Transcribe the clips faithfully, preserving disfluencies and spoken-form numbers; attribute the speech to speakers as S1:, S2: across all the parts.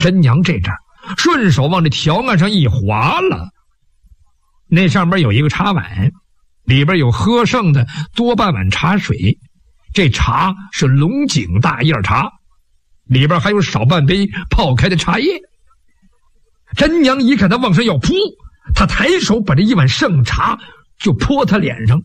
S1: 真娘这阵顺手往这条案上一划了，那上边有一个茶碗，里边有喝剩的多半碗茶水，这茶是龙井大叶茶，里边还有少半杯泡开的茶叶。真娘一看他往上要扑，他抬手把这一碗剩茶就泼他脸上，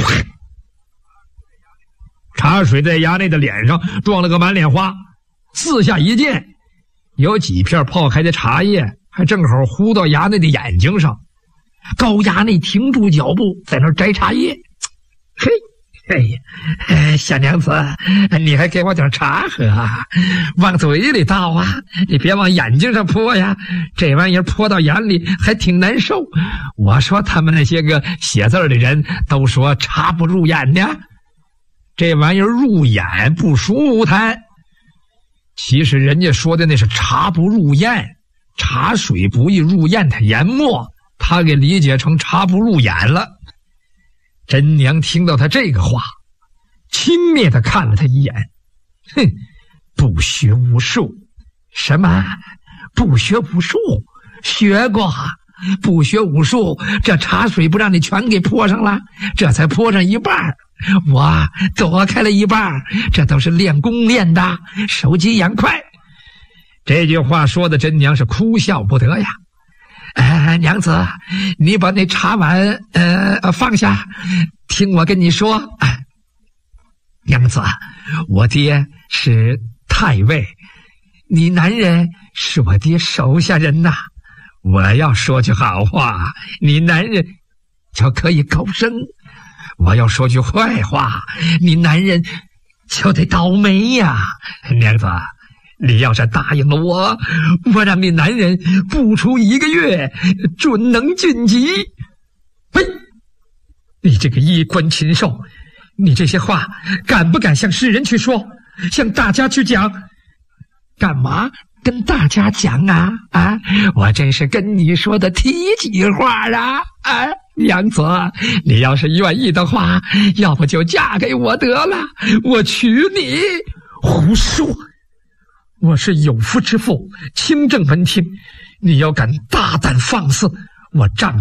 S1: 茶水在衙内的脸上撞了个满脸花，四下一溅，有几片泡开的茶叶还正好糊到衙内的眼睛上。高衙内停住脚步，在那儿摘茶叶。嘿，哎呀，小娘子，你还给我点茶喝啊？往嘴里倒啊，你别往眼睛上泼呀，这玩意儿泼到眼里还挺难受。我说他们那些个写字的人都说茶不入眼呢，这玩意儿入眼不舒坦。其实人家说的那是茶不入咽，茶水不易入咽它研末，他给理解成茶不入眼了。真娘听到他这个话，轻蔑地看了他一眼，哼，不学无术。什么不学无术？学过，不学无术，这茶水不让你全给泼上了，这才泼上一半，我躲开了一半，这都是练功练的，手疾眼快。这句话说的真娘是哭笑不得呀。呃，娘子，你把那茶碗呃放下，听我跟你说。哎，娘子，我爹是太尉，你男人是我爹手下人呐。我要说句好话，你男人就可以高升；我要说句坏话，你男人就得倒霉呀。娘子，你要是答应了我，我让你男人不出一个月准能晋级。嘿，你这个衣冠禽兽，你这些话敢不敢向世人去说，向大家去讲？干嘛跟大家讲啊？啊，我这是跟你说的提起话啊！啊，娘子，你要是愿意的话，要不就嫁给我得了，我娶你。胡说！我是有夫之妇，清正门庭，你要敢大胆放肆，我站